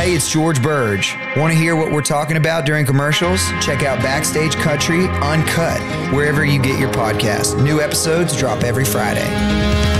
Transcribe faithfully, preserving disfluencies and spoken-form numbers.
Hey, it's George Burge. Want to hear what we're talking about during commercials? Check out Backstage Country Uncut, wherever you get your podcast. New episodes drop every Friday.